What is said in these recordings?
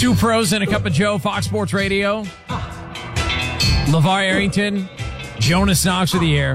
Two pros and a cup of Joe, Fox Sports Radio. LeVar Arrington, Jonas Knox with the air.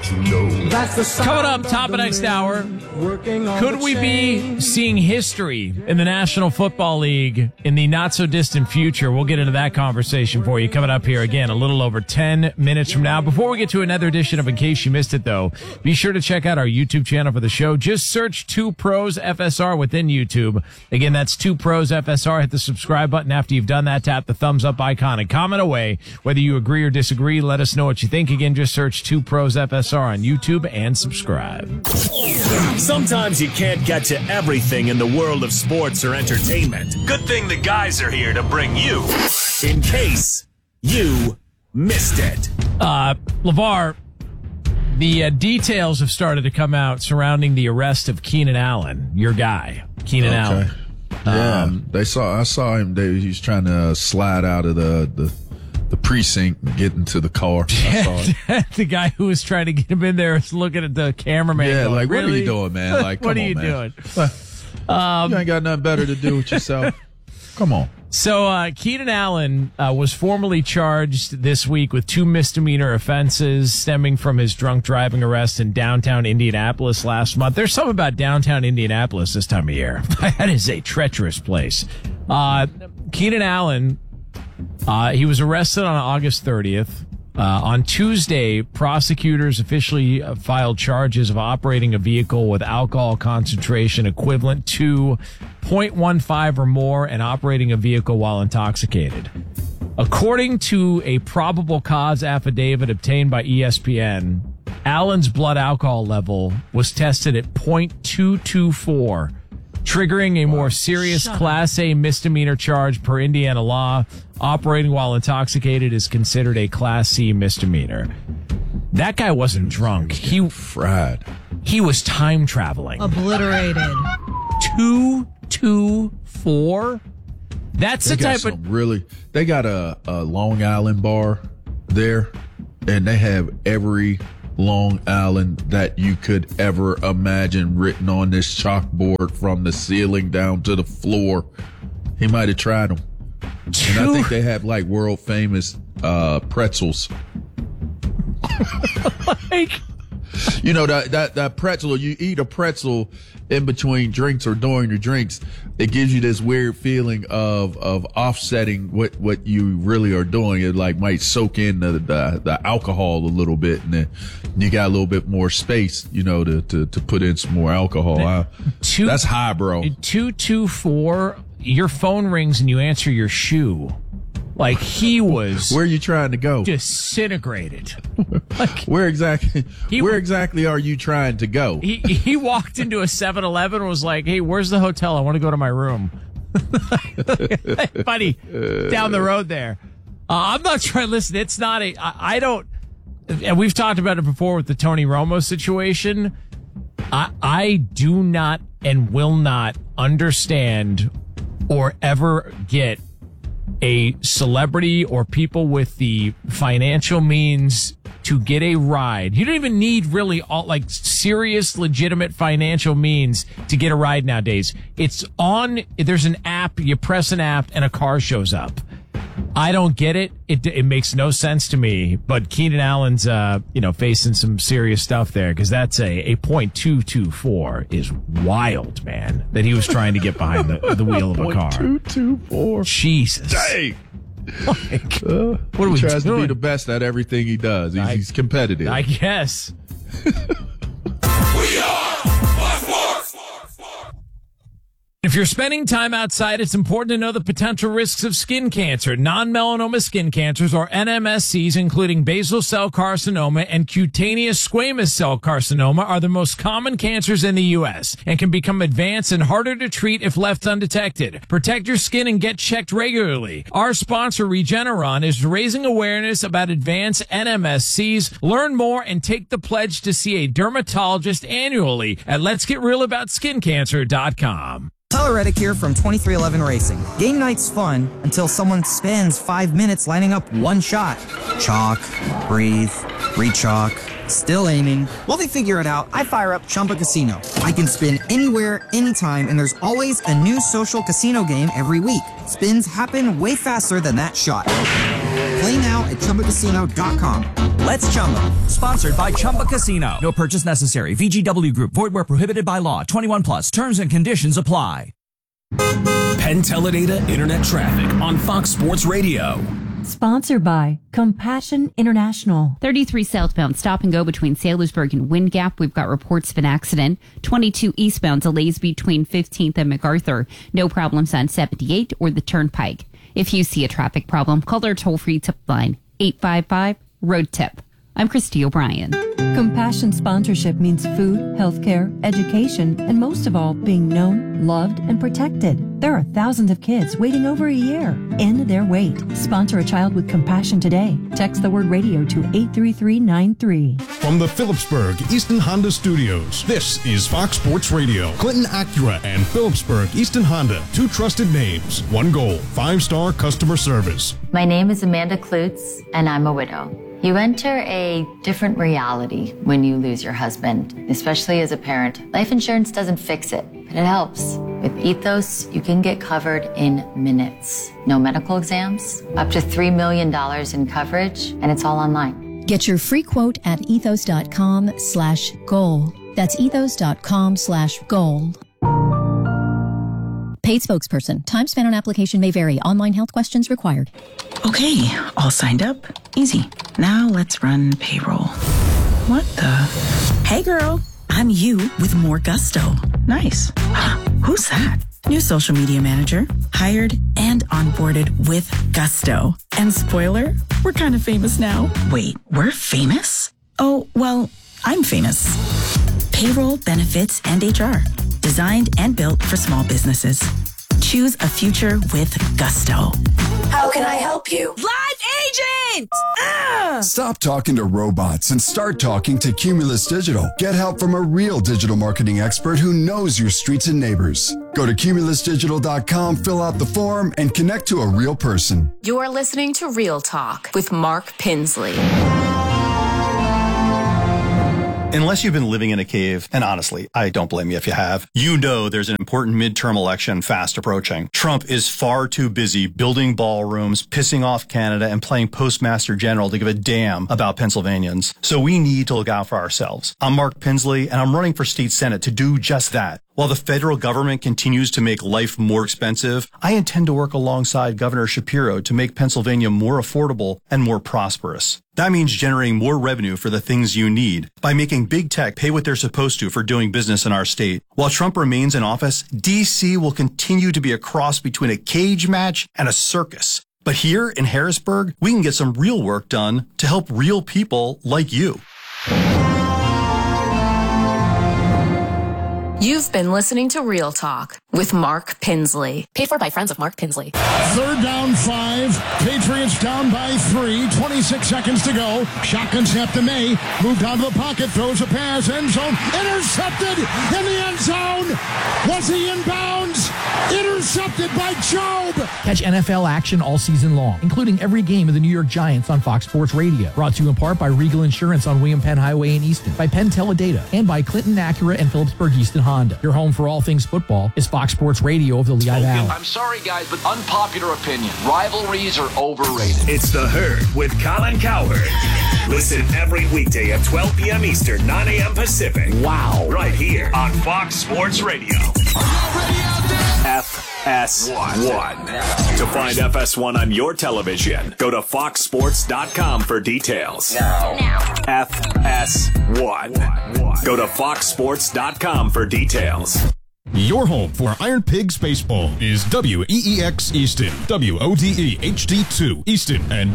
Coming up, top of next hour, could we be seeing history in the National Football League in the not-so-distant future? We'll get into that conversation for you coming up here again a little over 10 minutes from now. Before we get to another edition of In Case You Missed It, though, be sure to check out our YouTube channel for the show. Just search Two Pros FSR within YouTube. Again, that's Two Pros FSR. Hit the subscribe button. After you've done that, tap the thumbs up icon and comment away. Whether you agree or disagree, let us know what you think. Again, just search Two Pros FSR on YouTube and subscribe. Sometimes you can't get to everything in the world of sports or entertainment. Good thing the guys are here to bring you In Case You Missed It. LeVar, the details have started to come out surrounding the arrest of Keenan Allen, your guy, Keenan Allen. Yeah, I saw him. He was trying to slide out of the precinct and get into the car. I saw it. The guy who was trying to get him in there is looking at the cameraman. Yeah, going, like, really? what are you doing, man? Like, what come are you on, man. doing? You ain't got nothing better to do with yourself. Come on. So Keenan Allen was formally charged this week with 2 misdemeanor offenses stemming from his drunk driving arrest in downtown Indianapolis last month. There's something about downtown Indianapolis this time of year. That is a treacherous place. Keenan Allen, he was arrested on August 30th. On Tuesday, prosecutors officially filed charges of operating a vehicle with alcohol concentration equivalent to 0.15 or more and operating a vehicle while intoxicated. According to a probable cause affidavit obtained by ESPN, Allen's blood alcohol level was tested at 0.224, triggering a more serious Class A misdemeanor charge per Indiana law. Operating while intoxicated is considered a Class C misdemeanor. That guy wasn't drunk. He fried. He was time traveling. Obliterated. 224. That's the type of really. They got a Long Island bar there, and they have every Long Island that you could ever imagine written on this chalkboard from the ceiling down to the floor. He might have tried them. And I think they have like world famous pretzels. Like, you know, that pretzel, you eat a pretzel in between drinks or during your drinks, it gives you this weird feeling of offsetting what you really are doing. It like might soak in the alcohol a little bit, and then you got a little bit more space, you know, to put in some more alcohol. That's high, bro. 224. Your phone rings and you answer your shoe. Like he was. Where are you trying to go? Disintegrated. Like, where exactly are you trying to go? He walked into a 7-Eleven and was like, "Hey, where's the hotel? I want to go to my room." Buddy, down the road there. I'm not trying. Listen, it's not a. I don't. And we've talked about it before with the Tony Romo situation. I do not and will not understand or ever get a celebrity or people with the financial means to get a ride. You don't even need really all like serious, legitimate financial means to get a ride nowadays. It's on, there's an app, you press an app and a car shows up. I don't get it. It makes no sense to me. But Keenan Allen's, facing some serious stuff there because that's a .224 is wild, man. That he was trying to get behind the wheel of a car. .224. Jesus. Dang. Like, what are we he tries doing? to be the best at everything he does. He's competitive. I guess. We are Black Marks. If you're spending time outside, it's important to know the potential risks of skin cancer. Non-melanoma skin cancers, or NMSCs, including basal cell carcinoma and cutaneous squamous cell carcinoma, are the most common cancers in the U.S. and can become advanced and harder to treat if left undetected. Protect your skin and get checked regularly. Our sponsor, Regeneron, is raising awareness about advanced NMSCs. Learn more and take the pledge to see a dermatologist annually at letsgetrealaboutSkinCancer.com. Tyler Reddick here from 2311 Racing. Game night's fun until someone spends 5 minutes lining up one shot. Chalk, breathe, re-chalk, Still aiming. While they figure it out, I fire up Chumba Casino. I can spin anywhere, anytime, and there's always a new social casino game every week. Spins happen way faster than that shot. Play now at ChumbaCasino.com. Let's Chumba. Sponsored by Chumba Casino. No purchase necessary. VGW Group. Void where prohibited by law. 21 plus. Terms and conditions apply. Penn Teledata Internet Traffic on Fox Sports Radio. Sponsored by Compassion International. 33 southbound stop and go between Sailorsburg and Wind Gap. We've got reports of an accident. 22 eastbound delays between 15th and MacArthur. No problems on 78 or the Turnpike. If you see a traffic problem, call our toll-free tip line, 855-ROAD-TIP. I'm Christy O'Brien. Compassion sponsorship means food, healthcare, education, and most of all, being known, loved, and protected. There are thousands of kids waiting over a year. End their wait. Sponsor a child with compassion today. Text the word radio to 83393. From the Phillipsburg Easton Honda Studios, this is Fox Sports Radio. Clinton Acura and Phillipsburg Easton Honda, two trusted names, one goal, 5-star customer service. My name is Amanda Klutz, and I'm a widow. You enter a different reality when you lose your husband, especially as a parent. Life insurance doesn't fix it, but it helps. With Ethos, you can get covered in minutes. No medical exams, up to $3 million in coverage, and it's all online. Get your free quote at ethos.com/goal. That's ethos.com/goal. Paid spokesperson. Time spent on application may vary. Online health questions required. Okay, all signed up. Easy. Now let's run payroll. What the? Hey girl, I'm you with more gusto. Nice. Who's that? New social media manager. Hired and onboarded with gusto. And spoiler, we're kind of famous now. Wait, we're famous? Oh, well, I'm famous. Payroll, benefits, and HR. Designed and built for small businesses. Choose a future with gusto. How can I help you? Live agent! Stop talking to robots and start talking to Cumulus Digital. Get help from a real digital marketing expert who knows your streets and neighbors. Go to cumulusdigital.com, fill out the form, and connect to a real person. You're listening to Real Talk with Mark Pinsley. Unless you've been living in a cave, and honestly, I don't blame you if you have, you know there's an important midterm election fast approaching. Trump is far too busy building ballrooms, pissing off Canada, and playing Postmaster General to give a damn about Pennsylvanians. So we need to look out for ourselves. I'm Mark Pinsley, and I'm running for state senate to do just that. While the federal government continues to make life more expensive, I intend to work alongside Governor Shapiro to make Pennsylvania more affordable and more prosperous. That means generating more revenue for the things you need by making big tech pay what they're supposed to for doing business in our state. While Trump remains in office, D.C. will continue to be a cross between a cage match and a circus. But here in Harrisburg, we can get some real work done to help real people like you. You've been listening to Real Talk with Mark Pinsley. Paid for by friends of Mark Pinsley. Third down 5. Patriots down by 3. 26 seconds to go. Shotgun snap to May. Moved out of the pocket. Throws a pass. End zone. Intercepted in the end zone. Was he in bounds? Intercepted by Job. Catch NFL action all season long, including every game of the New York Giants on Fox Sports Radio. Brought to you in part by Regal Insurance on William Penn Highway in Easton, by Penn Teledata, and by Clinton Acura and Phillipsburg Easton Honda. Your home for all things football is Fox Sports Radio of the Lehigh Valley. I'm sorry, guys, but unpopular opinion. Rivalries are overrated. It's The Herd with Colin Cowherd. Listen every weekday at 12 p.m. Eastern, 9 a.m. Pacific. Wow. Right here on Fox Sports Radio. FS1. To find FS1 on your television, go to foxsports.com for details. Now. FS1. Go to foxsports.com for details. Your home for Iron Pigs Baseball is WEEX Easton, WODE HD2 Easton, and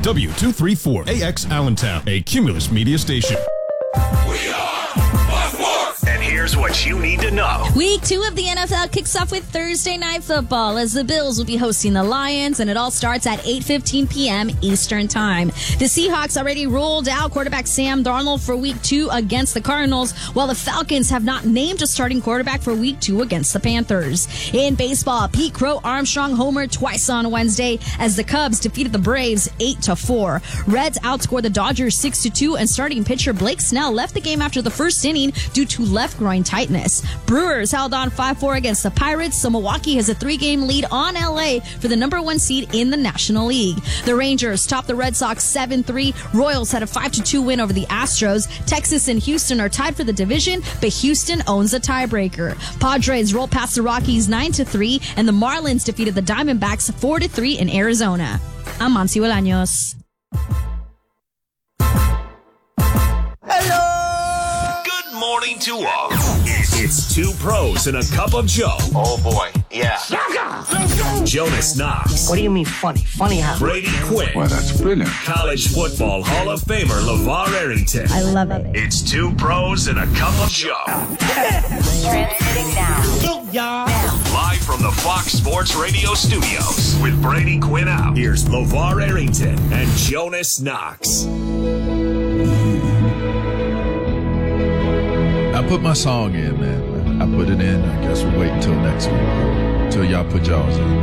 W234AX Allentown, a Cumulus media station. We are Fox Sports! And here's Here's what you need to know. Week 2 of the NFL kicks off with Thursday Night Football as the Bills will be hosting the Lions, and it all starts at 8:15 p.m. Eastern Time. The Seahawks already ruled out quarterback Sam Darnold for Week 2 against the Cardinals, while the Falcons have not named a starting quarterback for Week 2 against the Panthers. In baseball, Pete Crow Armstrong homered twice on Wednesday as the Cubs defeated the Braves 8-4. Reds outscored the Dodgers 6-2, and starting pitcher Blake Snell left the game after the first inning due to left groin tightness. Brewers held on 5-4 against the Pirates, so Milwaukee has a 3-game lead on LA for the number 1 seed in the National League. The Rangers topped the Red Sox 7-3. Royals had a 5-2 win over the Astros. Texas and Houston are tied for the division, but Houston owns a tiebreaker. Padres rolled past the Rockies 9-3, and the Marlins defeated the Diamondbacks 4-3 in Arizona. I'm Monty Bolaños. Good morning to all. It's 2 pros and a cup of Joe. Oh boy, yeah. Jonas Knox. What do you mean funny? Funny how? Brady Quinn. Well, that's brilliant. College football Hall of Famer LeVar Arrington. I love it. It's 2 pros and a cup of Joe. Transmitting now. Live from the Fox Sports Radio studios with Brady Quinn out. Here's LeVar Arrington and Jonas Knox. I put my song in, man. I put it in. I guess we'll wait until next week. Until y'all put y'all's in.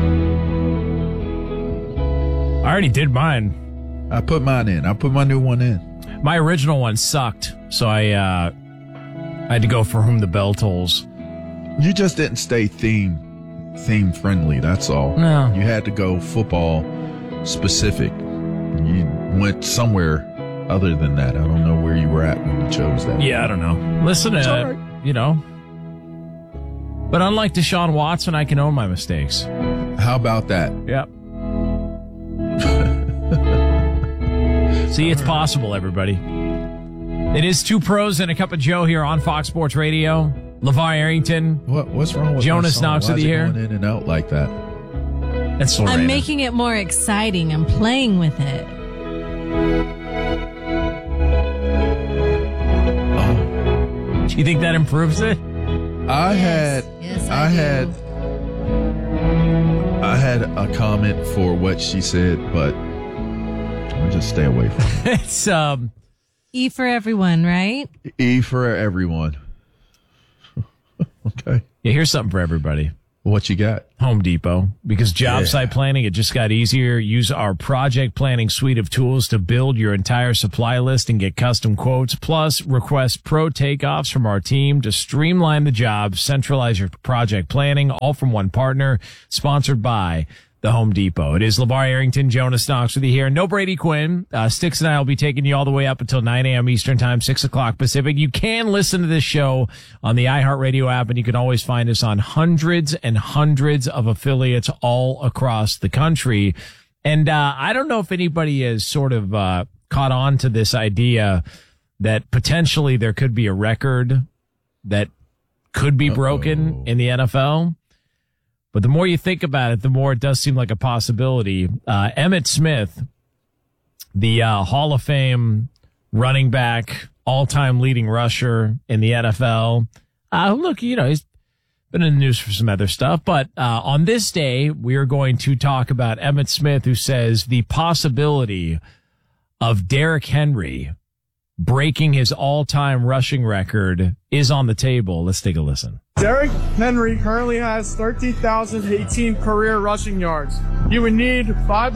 I already did mine. I put mine in. I put my new one in. My original one sucked, so I had to go for Whom the Bell Tolls. You just didn't stay theme friendly, that's all. No. You had to go football specific. You went somewhere other than that. I don't know where you were at when you chose that. Yeah, I don't know. Listen, right. But unlike Deshaun Watson, I can own my mistakes. How about that? Yep. See, it's possible, everybody. It is 2 pros and a cup of Joe here on Fox Sports Radio. LeVar Arrington. What's wrong with Jonas Knox of the year? Going in and out like that. That's Lorena. I'm making it more exciting. I'm playing with it. Do you think that improves it? I had a comment for what she said, but I'll just stay away from it. It's E for everyone, right? E for everyone. Okay. Yeah, here's something for everybody. What you got? Home Depot. Because job site planning, it just got easier. Use our project planning suite of tools to build your entire supply list and get custom quotes. Plus, request pro takeoffs from our team to streamline the job, centralize your project planning, all from one partner, sponsored by the Home Depot. It is LeVar Arrington, Jonas Knox with you here. No Brady Quinn. Sticks and I will be taking you all the way up until 9 a.m. Eastern Time, 6 o'clock Pacific. You can listen to this show on the iHeartRadio app, and you can always find us on hundreds and hundreds of affiliates all across the country. And I don't know if anybody has sort of caught on to this idea that potentially there could be a record that could be broken in the NFL. But the more you think about it, the more it does seem like a possibility. Emmitt Smith, the Hall of Fame running back, all-time leading rusher in the NFL. Look, he's been in the news for some other stuff. But on this day, we are going to talk about Emmitt Smith, who says the possibility of Derrick Henry breaking his all-time rushing record is on the table. Let's take a listen. Derrick Henry currently has 13,018 career rushing yards. You would need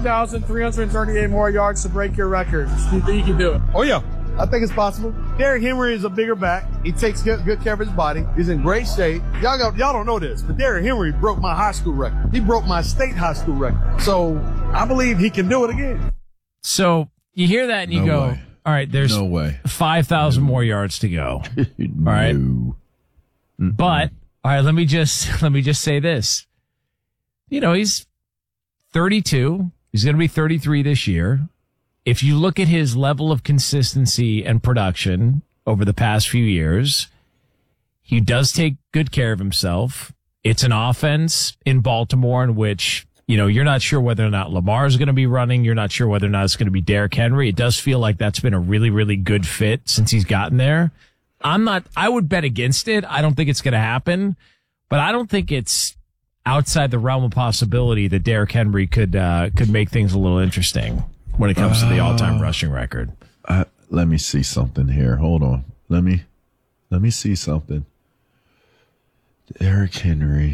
5,338 more yards to break your record. Do you think you can do it? Oh, yeah. I think it's possible. Derrick Henry is a bigger back. He takes good care of his body. He's in great shape. Y'all don't know this, but Derrick Henry broke my high school record. He broke my state high school record. So I believe he can do it again. So you hear that and you go, way. All right, there's No way. 5,000 more yards to go. All right. But all right, let me just say this. He's 32. He's going to be 33 this year. If you look at his level of consistency and production over the past few years, he does take good care of himself. It's an offense in Baltimore in which, you're not sure whether or not Lamar is going to be running. You're not sure whether or not it's going to be Derrick Henry. It does feel like that's been a really, really good fit since he's gotten there. I would bet against it. I don't think it's going to happen, but I don't think it's outside the realm of possibility that Derrick Henry could make things a little interesting when it comes to the all-time rushing record. Let me see something here. Hold on. Let me see something. Derrick Henry.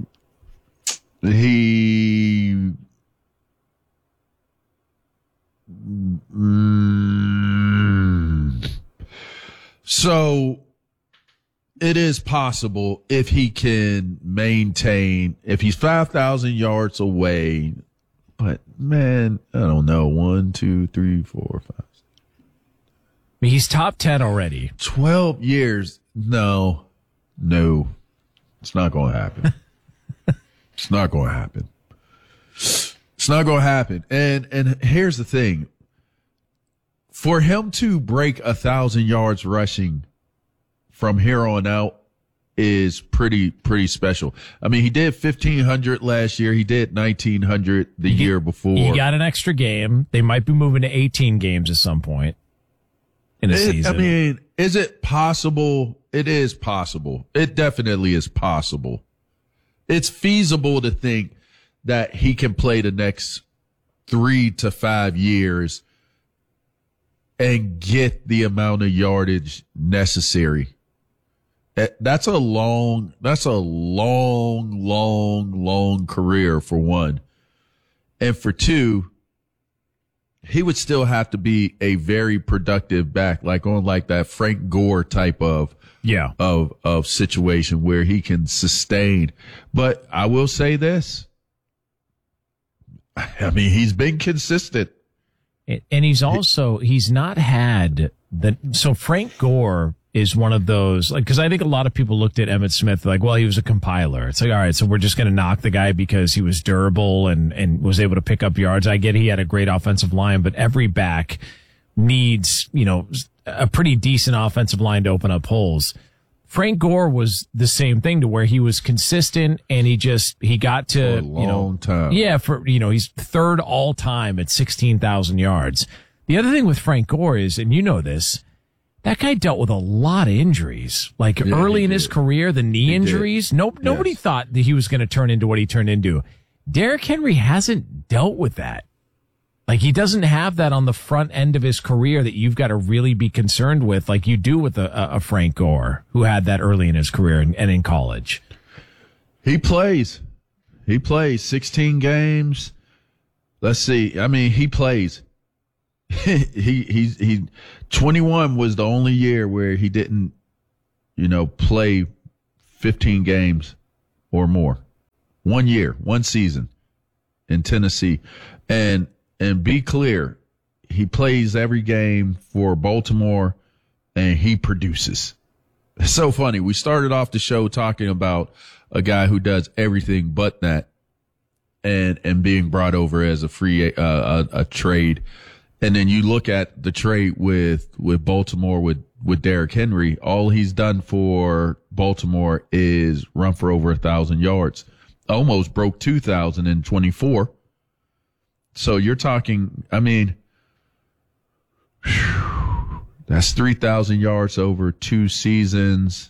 So it is possible if he can maintain, if he's 5,000 yards away, but man, I don't know. 1, 2, 3, 4, 5. I mean, he's top 10 already. 12 years. No, it's not going to happen. It's not going to happen. It's not going to happen. And here's the thing. For him to break 1,000 yards rushing from here on out is pretty special. I mean, he did 1,500 last year. He did 1,900 the year before. He got an extra game. They might be moving to 18 games at some point in a season. I mean, is it possible? It is possible. It definitely is possible. It's feasible to think that he can play the next 3 to 5 years and get the amount of yardage necessary. That's a long career for one. And for two, he would still have to be a very productive back, like on like that Frank Gore type of situation where he can sustain. But I will say this. I mean, he's been consistent. And he's not had so Frank Gore is one of those, like, cause I think a lot of people looked at Emmitt Smith like, well, he was a compiler. It's like, all right, so we're just going to knock the guy because he was durable and was able to pick up yards. I get he had a great offensive line, but every back needs, a pretty decent offensive line to open up holes. Frank Gore was the same thing, to where he was consistent and he got to, for a long time. Yeah. He's third all time at 16,000 yards. The other thing with Frank Gore is, and you know this, that guy dealt with a lot of injuries. Like early in his career, the knee injuries. Nobody thought that he was going to turn into what he turned into. Derrick Henry hasn't dealt with that. Like, he doesn't have that on the front end of his career that you've got to really be concerned with, like you do with a Frank Gore, who had that early in his career and in college. He plays 16 games. Let's see. I mean, he plays. He 21 was the only year where he didn't, play 15 games or more. 1 year, 1 season in Tennessee. And be clear, he plays every game for Baltimore and he produces. It's so funny. We started off the show talking about a guy who does everything but that and being brought over as a free, a trade. And then you look at the trade with Baltimore with Derrick Henry. All he's done for Baltimore is run for over 1,000 yards. Almost broke 2,000 in 24. So you're talking, I mean, that's 3,000 yards over 2 seasons.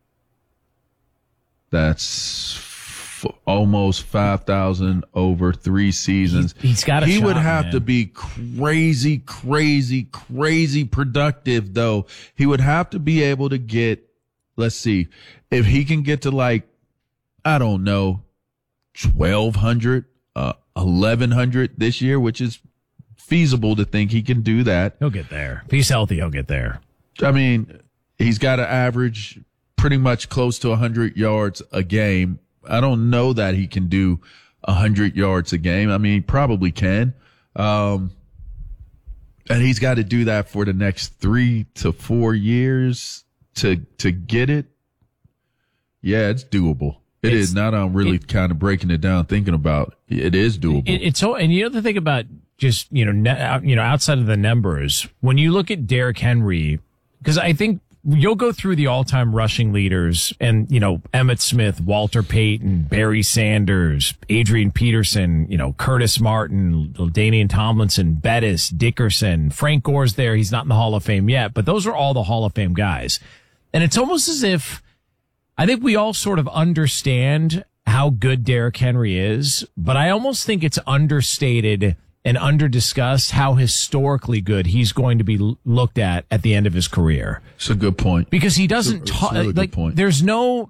That's almost 5,000 over 3 seasons. He's got a He shot, would have man. to be crazy productive, though. He would have to be able to get, let's see, if he can get to like, I don't know, 1,200, 1,100 this year, which is feasible to think he can do that. He'll get there. If he's healthy, he'll get there. I mean, he's got to average pretty much close to 100 yards a game. I don't know that he can do 100 yards a game. I mean, he probably can. And he's got to do that for the next 3 to 4 years to get it. Yeah, it's doable. It is. Now that I'm really kind of breaking it down, thinking about it is doable. It's so, and the thing about just, outside of the numbers, when you look at Derrick Henry, because I think you'll go through the all-time rushing leaders and, Emmitt Smith, Walter Payton, Barry Sanders, Adrian Peterson, Curtis Martin, Danian Tomlinson, Bettis, Dickerson, Frank Gore's there. He's not in the Hall of Fame yet, but those are all the Hall of Fame guys. And it's almost as if I think we all sort of understand how good Derrick Henry is, but I almost think it's understated and under-discussed how historically good he's going to be looked at the end of his career. It's a good point. Because he doesn't talk, really like, there's no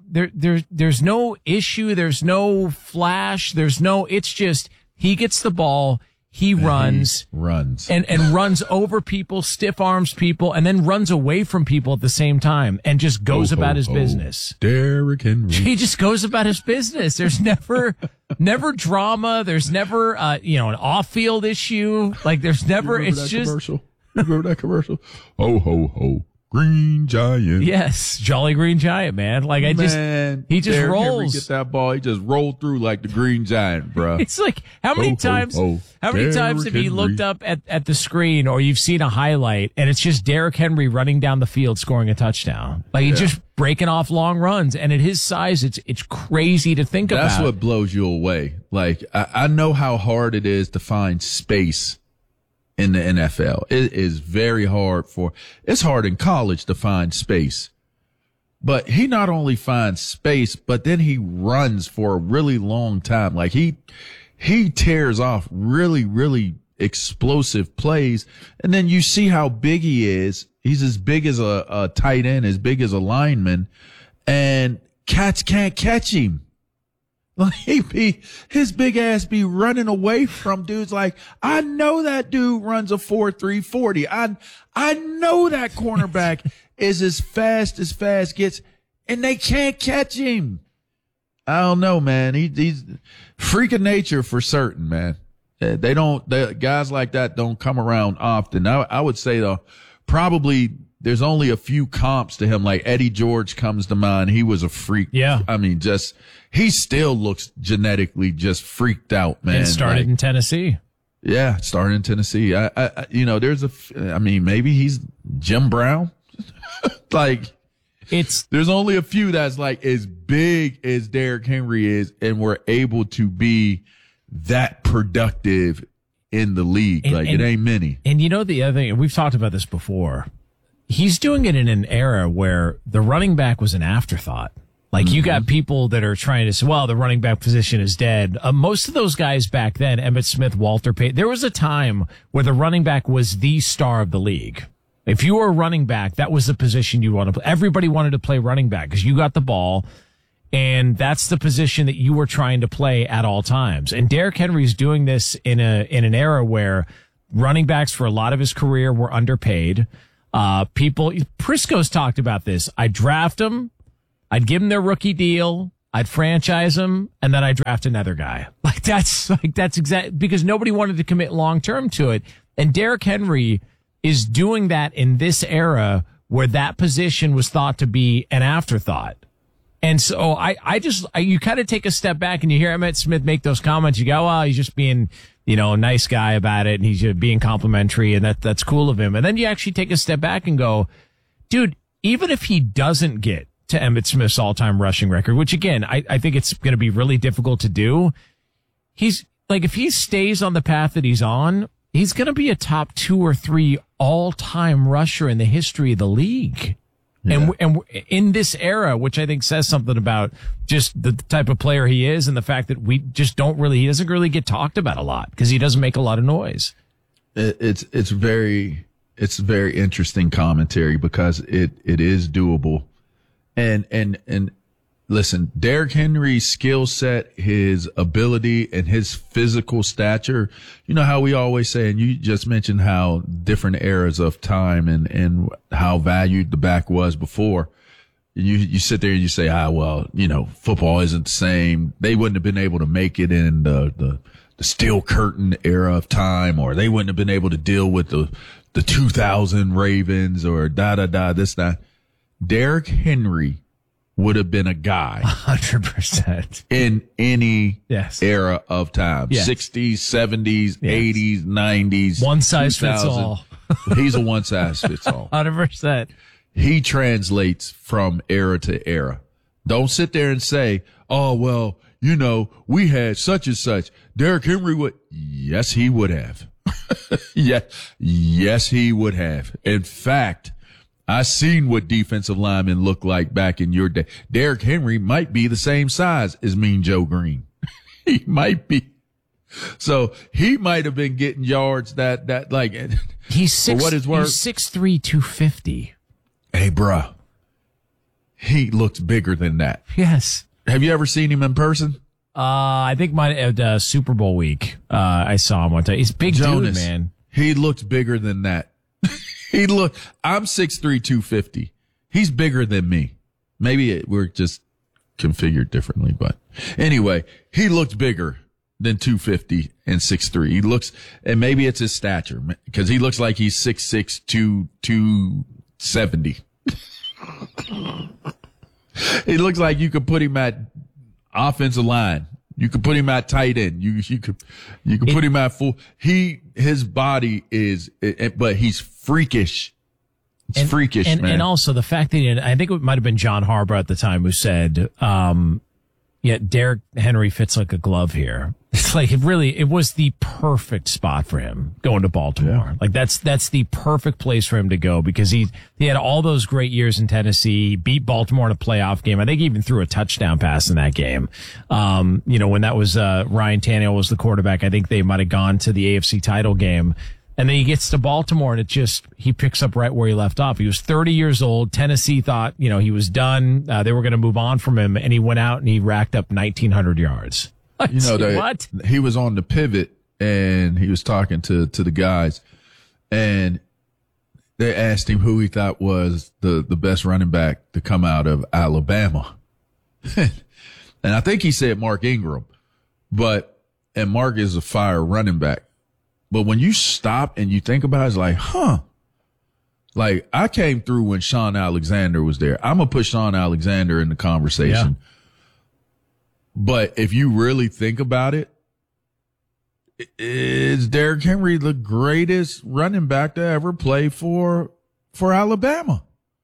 issue, there's no flash, it's just, he gets the ball, he runs and runs over people, stiff arms people, and then runs away from people at the same time and just goes about his business. Derrick Henry. He just goes about his business. There's never drama. There's never, an off-field issue. Like there's never, it's just. Commercial? You remember that commercial? Ho, ho, ho. Green Giant. Yes, Jolly Green Giant, man. Like he just Derrick rolls. Henry get that ball, he just rolled through like the Green Giant, bro. It's like how many times have you looked up at the screen or you've seen a highlight and it's just Derrick Henry running down the field scoring a touchdown? Like he's just breaking off long runs, and at his size, it's crazy to think about. That's what blows you away. Like I know how hard it is to find space in the NFL. It is very hard it's hard in college to find space. But he not only finds space, but then he runs for a really long time. Like he tears off really, really explosive plays. And then you see how big he is. He's as big as a tight end, as big as a lineman, and cats can't catch him. Like his big ass be running away from dudes. Like, I know that dude runs a 4.3 40. I know that cornerback is as fast gets, and they can't catch him. I don't know, man. He's freak of nature for certain, man. Guys like that don't come around often. I would say though, probably there's only a few comps to him. Like Eddie George comes to mind. He was a freak. Yeah. I mean, he still looks genetically just freaked out, man. And started in Tennessee. Yeah, started in Tennessee. Maybe he's Jim Brown. Like, there's only a few that's like as big as Derrick Henry is, and were able to be that productive in the league. It ain't many. And the other thing, and we've talked about this before, he's doing it in an era where the running back was an afterthought. Like you got people that are trying to say, well, the running back position is dead. Most of those guys back then, Emmitt Smith, Walter Payton, there was a time where the running back was the star of the league. If you were a running back, that was the position you want to play. Everybody wanted to play running back because you got the ball, and that's the position that you were trying to play at all times. And Derrick Henry's doing this in an era where running backs for a lot of his career were underpaid. Prisco's talked about this. I draft them. I'd give them their rookie deal. I'd franchise them, and then I'd draft another guy. That's exactly because nobody wanted to commit long term to it. And Derrick Henry is doing that in this era where that position was thought to be an afterthought. And so you kind of take a step back and you hear Emmitt Smith make those comments. You go, well, he's just being, a nice guy about it, and he's just being complimentary, and that's cool of him. And then you actually take a step back and go, dude, even if he doesn't get to Emmitt Smith's all-time rushing record, which again, I think it's going to be really difficult to do. If he stays on the path that he's on, he's going to be a top 2 or 3 all-time rusher in the history of the league. Yeah. And in this era, which I think says something about just the type of player he is and the fact that we just he doesn't really get talked about a lot because he doesn't make a lot of noise. It's very interesting commentary because it is doable. And listen, Derrick Henry's skill set, his ability, and his physical stature, you know how we always say, and you just mentioned how different eras of time and how valued the back was before. You sit there and you say, football isn't the same. They wouldn't have been able to make it in the Steel Curtain era of time, or they wouldn't have been able to deal with the 2000 Ravens or this, that. Derrick Henry would have been a guy 100% in any era of time. Yes. 60s, 70s, 80s, 90s. One size fits all. He's a one size fits all. 100%. He translates from era to era. Don't sit there and say, oh, well, we had such and such. Derrick Henry would. Yes, he would have. Yes, he would have. In fact, I seen what defensive linemen look like back in your day. Derrick Henry might be the same size as Mean Joe Green. He might be. So he might have been getting yards that like he's for what it's worth. He's 6'3", 250. Hey, bruh. He looks bigger than that. Yes. Have you ever seen him in person? I think at Super Bowl week, I saw him one time. He's a big dude, man. He looks bigger than that. I'm 6'3", 250. He's bigger than me. Maybe we're just configured differently, but anyway, he looks bigger than 250 and 6'3". He looks, and maybe it's his stature, because he looks like he's 6'6", 270. He looks like you could put him at offensive line. You could put him at tight end. You could put him at full. His body is, but he's freakish. It's freakish, man. And also the fact that I think it might have been John Harbaugh at the time who said, Derrick Henry fits like a glove here. It's like it was the perfect spot for him going to Baltimore. Yeah. Like that's the perfect place for him to go, because he had all those great years in Tennessee, beat Baltimore in a playoff game. I think he even threw a touchdown pass in that game. When that was, Ryan Tannehill was the quarterback, I think they might have gone to the AFC title game. And then he gets to Baltimore and he picks up right where he left off. He was 30 years old. Tennessee thought, he was done. They were going to move on from him, and he went out and he racked up 1,900 yards. What? He was on the pivot and he was talking to the guys, and they asked him who he thought was the best running back to come out of Alabama. And I think he said Mark Ingram, and Mark is a fire running back. But when you stop and you think about it, it's like, like I came through when Sean Alexander was there. I'm going to put Sean Alexander in the conversation. Yeah. But if you really think about it, is Derrick Henry the greatest running back to ever play for Alabama?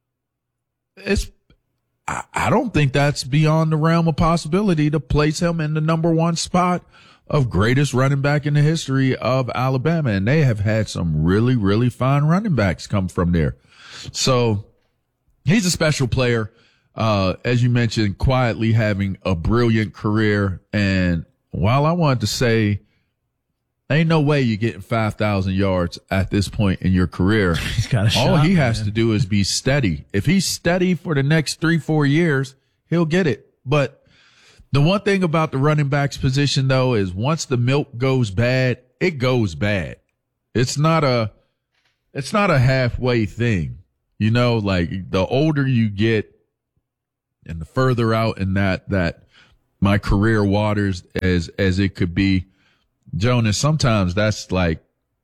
I don't think that's beyond the realm of possibility to place him in the number one spot of greatest running back in the history of Alabama. And they have had some really, really fine running backs come from there. So he's a special player. As you mentioned, quietly having a brilliant career. And while I wanted to say, ain't no way you're getting 5,000 yards at this point in your career. He's got a shot, all he has to do is be steady. If he's steady for the next 3-4 years, he'll get it. But the one thing about the running backs position, though, is once the milk goes bad, it goes bad. It's not a halfway thing. Like the older you get and the further out in that my career waters as it could be, Jonas, sometimes that's like,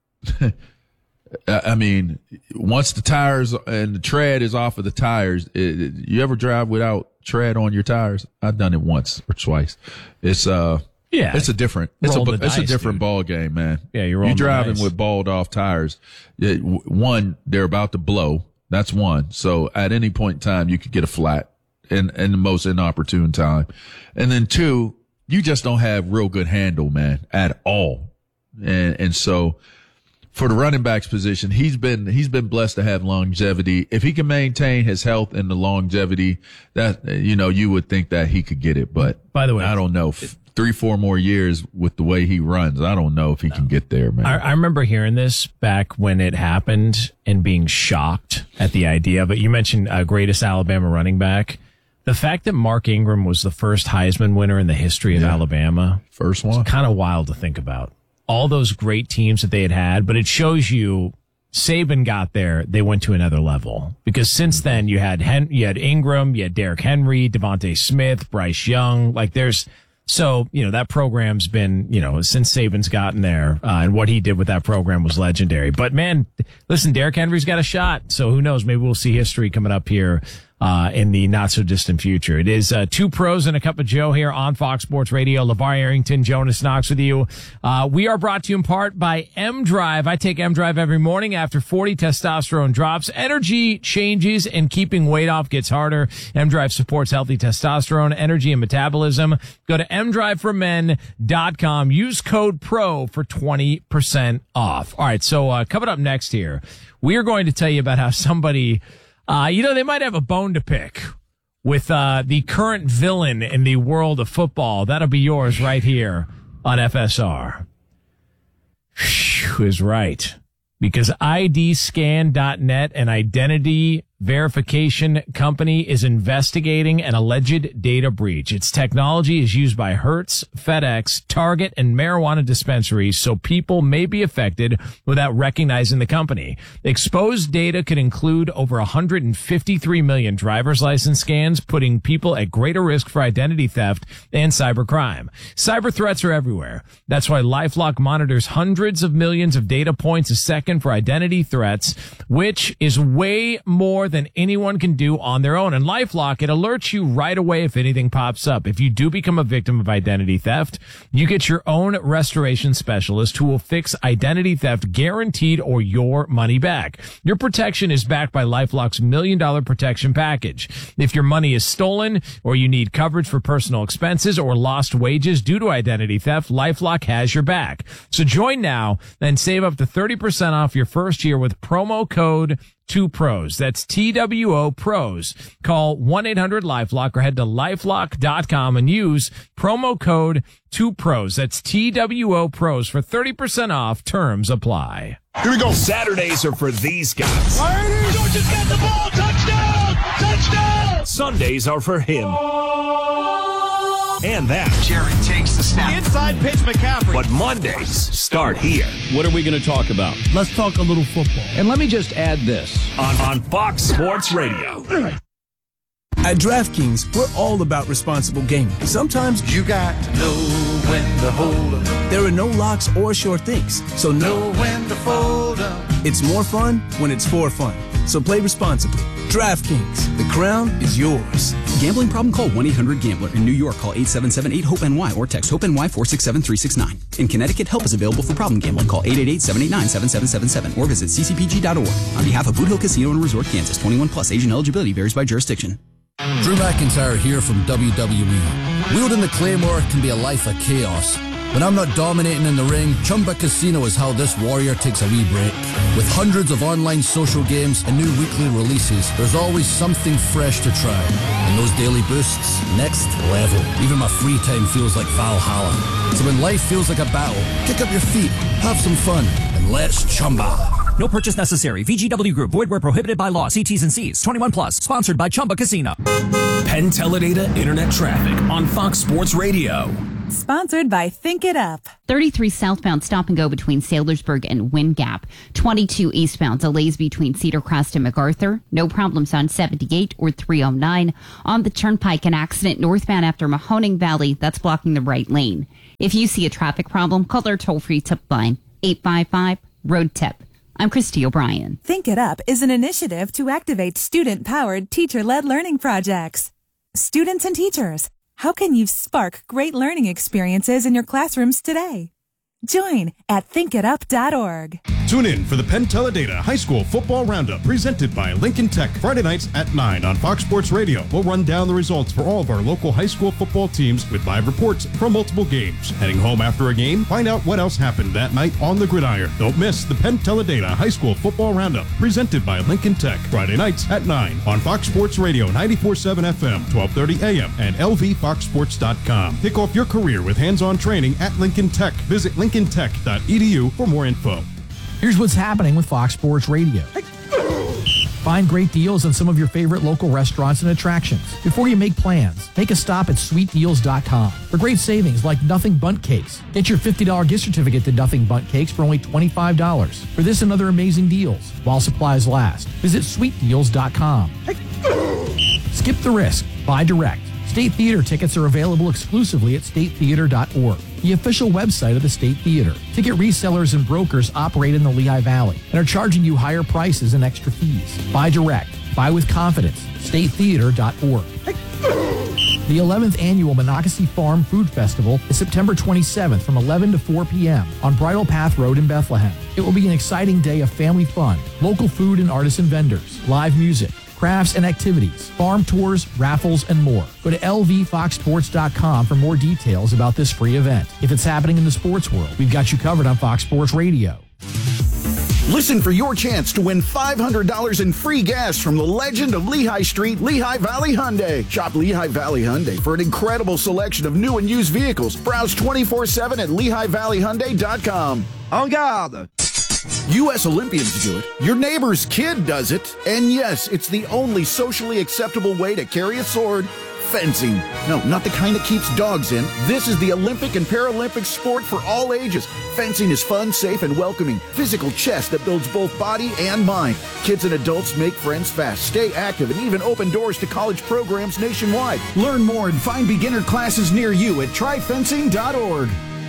I mean, once the tires and the tread is off of the tires, you ever drive without tread on your tires? I've done it once or twice. It's a different ball game, man. Yeah, you're driving with balled off tires. One, they're about to blow. That's one. So at any point in time, you could get a flat in the most inopportune time. And then two, you just don't have real good handle, man, at all. And so for the running backs position, he's been blessed to have longevity. If he can maintain his health and the longevity, that, you would think that he could get it. But by the way, I don't know. 3-4 more years with the way he runs, I don't know if he can get there, man. I remember hearing this back when it happened and being shocked at the idea. But you mentioned greatest Alabama running back. The fact that Mark Ingram was the first Heisman winner in the history of Alabama, first one, kind of wild to think about. All those great teams that they had, but it shows you Saban got there, they went to another level. Because since then, you had Ingram, you had Derrick Henry, Devontae Smith, Bryce Young. That program's been, since Saban's gotten there, and what he did with that program was legendary. But man, listen, Derrick Henry's got a shot. So who knows? Maybe we'll see history coming up here in the not so distant future. It is Two Pros and a Cup of Joe here on Fox Sports Radio. LeVar Arrington, Jonas Knox with you. We are brought to you in part by M-Drive. I take M-Drive every morning. After 40, testosterone drops, energy changes, and keeping weight off gets harder. M-Drive supports healthy testosterone, energy, and metabolism. Go to mdriveformen.com. Use code PRO for 20% off. All right, so coming up next here, we are going to tell you about how somebody They might have a bone to pick with the current villain in the world of football. That'll be yours right here on FSR. Who is right? Because IDScan.net, an identity verification company, is investigating an alleged data breach. Its technology is used by Hertz, FedEx, Target, and marijuana dispensaries, so people may be affected without recognizing the company. Exposed data could include over 153 million driver's license scans, putting people at greater risk for identity theft and cybercrime. Cyber threats are everywhere. That's why LifeLock monitors hundreds of millions of data points a second for identity threats, which is way more than anyone can do on their own. And LifeLock, it alerts you right away if anything pops up. If you do become a victim of identity theft, you get your own restoration specialist who will fix identity theft guaranteed or your money back. Your protection is backed by LifeLock's $1 million protection package. If your money is stolen or you need coverage for personal expenses or lost wages due to identity theft, LifeLock has your back. So join now and save up to 30% off your first year with promo code 2pros. That's TWO pros. Call 1-800-LifeLock or head to lifelock.com and use promo code 2pros. That's TWO pros for 30% off. Terms apply. Here we go. Saturdays are for these guys. George just got the ball. Touchdown! Touchdown! Sundays are for him. And that. Jerry takes the snap. Inside pitch, McCaffrey. But Mondays start here. What are we going to talk about? Let's talk a little football. And let me just add this. On Fox Sports Radio. At DraftKings, we're all about responsible gaming. Sometimes You got to know when to hold up. there are no locks or sure things, so Know when to fold up. it's more fun when it's for fun. So play responsibly. DraftKings, the crown is yours. Gambling problem? Call 1-800-GAMBLER. In New York, call 877-8-HOPE-NY or text HOPE-NY 467-369. In Connecticut, help is available for problem gambling. Call 888-789-7777 or visit ccpg.org. On behalf of Boot Hill Casino and Resort, Kansas, 21 plus. Age and eligibility varies by jurisdiction. Drew McIntyre here from WWE. Wielding the Claymore can be a life of chaos. When I'm not dominating in the ring, Chumba Casino is how this warrior takes a wee break. With hundreds of online social games and new weekly releases, there's always something fresh to try. And those daily boosts, next level. Even my free time feels like Valhalla. So when life feels like a battle, kick up your feet, have some fun, and let's Chumba. No purchase necessary. VGW Group. Void where prohibited by law. See T's and C's. 21 plus. Sponsored by Chumba Casino. Penn Teledata Internet Traffic on Fox Sports Radio. Sponsored by Think It Up. 33 southbound stop and go between Saylorsburg and Wind Gap. 22 eastbound delays between Cedar Crest and MacArthur. No problems on 78 or 309. On the Turnpike, an accident northbound after Mahoning Valley. That's blocking the right lane. If you see a traffic problem, call their toll-free tip line, 855-ROAD-TIP. I'm Christy O'Brien. Think It Up is an initiative to activate student-powered, teacher-led learning projects. Students and teachers, how can you spark great learning experiences in your classrooms today? Join at thinkitup.org. Tune in for the Penn Teledata High School Football Roundup presented by Lincoln Tech Friday nights at 9 on Fox Sports Radio. We'll run down the results for all of our local high school football teams with live reports from multiple games. Heading home after a game, find out what else happened that night on the gridiron. Don't miss the Penn Teledata High School Football Roundup presented by Lincoln Tech Friday nights at 9 on Fox Sports Radio 94.7 FM, 12:30 a.m. and lvfoxsports.com. Kick off your career with hands-on training at Lincoln Tech. Visit lincolntech.edu for more info. Here's what's happening with Fox Sports Radio. Find great deals on some of your favorite local restaurants and attractions. Before you make plans, make a stop at sweetdeals.com for great savings like Nothing Bundt Cakes. Get your $50 gift certificate to Nothing Bundt Cakes for only $25. For this and other amazing deals, while supplies last, visit sweetdeals.com. Skip the risk. Buy direct. State Theater tickets are available exclusively at statetheater.org, the official website of the State Theater. Ticket resellers and brokers operate in the Lehigh Valley and are charging you higher prices and extra fees. Buy direct. Buy with confidence. statetheater.org. The 11th annual Monocacy Farm Food Festival is September 27th from 11 to 4 p.m. on Bridle Path Road in Bethlehem. It will be an exciting day of family fun, local food and artisan vendors, live music, crafts and activities, farm tours, raffles, and more. Go to lvfoxsports.com for more details about this free event. If it's happening in the sports world, we've got you covered on Fox Sports Radio. Listen for your chance to win $500 in free gas from the legend of Lehigh Street, Lehigh Valley Hyundai. Shop Lehigh Valley Hyundai for an incredible selection of new and used vehicles. Browse 24/7 at LehighValleyHyundai.com. En garde! U.S. Olympians do it. Your neighbor's kid does it. And yes, it's the only socially acceptable way to carry a sword. Fencing. No, not the kind that keeps dogs in. This is the Olympic and Paralympic sport for all ages. Fencing is fun, safe, and welcoming. Physical chess that builds both body and mind. Kids and adults make friends fast, stay active, and even open doors to college programs nationwide. Learn more and find beginner classes near you at tryfencing.org.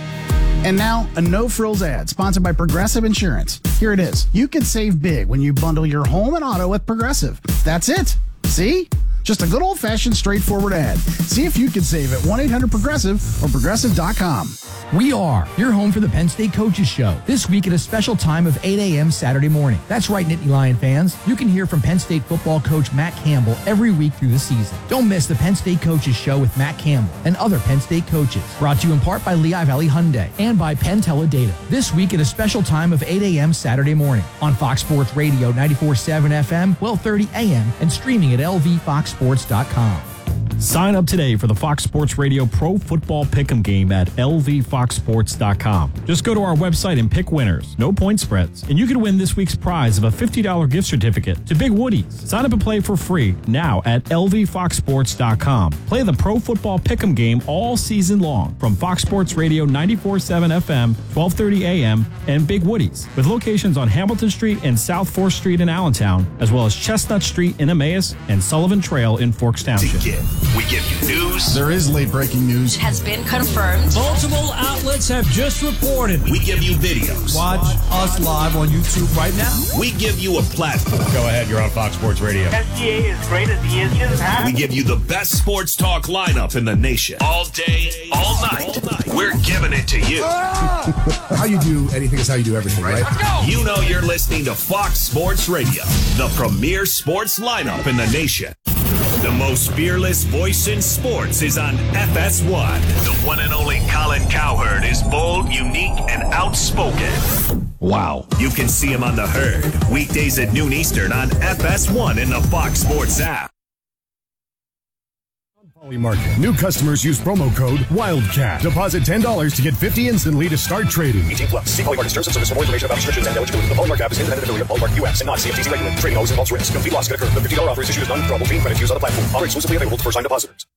And now, a no-frills ad sponsored by Progressive Insurance. Here it is. You can save big when you bundle your home and auto with Progressive. That's it. See? Just a good old-fashioned, straightforward ad. See if you can save at 1-800-PROGRESSIVE or Progressive.com. We are your home for the Penn State Coaches Show. This week at a special time of 8 a.m. Saturday morning. That's right, Nittany Lion fans. You can hear from Penn State football coach Matt Campbell every week through the season. Don't miss the Penn State Coaches Show with Matt Campbell and other Penn State coaches. Brought to you in part by Lehigh Valley Hyundai and by Penn Teledata. This week at a special time of 8 a.m. Saturday morning on Fox Sports Radio 94.7 FM, 12:30 a.m. and streaming at lvfoxsports.com. Sign up today for the Fox Sports Radio Pro Football Pick'em game at lvfoxsports.com. Just go to our website and pick winners, no point spreads, and you can win this week's prize of a $50 gift certificate to Big Woody's. Sign up and play for free now at lvfoxsports.com. Play the Pro Football Pick'em game all season long from Fox Sports Radio 94.7 FM, 12:30 a.m. and Big Woody's, with locations on Hamilton Street and South 4th Street in Allentown, as well as Chestnut Street in Emmaus and Sullivan Trail in Forks Township. We give you news. There is late breaking news. Has been confirmed. Multiple outlets have just reported. We give you videos. Watch us live on YouTube right now. We give you a platform. Go ahead, you're on Fox Sports Radio. SGA is great as he is. We give you the best sports talk lineup in the nation. All day, all night. We're giving it to you. How you do anything is how you do everything, right? Let's go. You know you're listening to Fox Sports Radio, the premier sports lineup in the nation. The most fearless voice in sports is on FS1. The one and only Colin Cowherd is bold, unique, and outspoken. Wow. You can see him on The Herd, weekdays at noon Eastern on FS1 in the Fox Sports app. Market. New customers use promo code WILDCAT. Deposit $10 to get $50 instantly to start trading. 18+. See Polymarket terms and service for more information about restrictions and eligibility. The Polymarket app is independent affiliate of Polymarket US and not CFTC regulated. Trading always involves risk. Complete loss can occur. The $50 offer is issued as non-withdrawable. Clean credit used on the platform. Offer exclusively available to first-time depositors.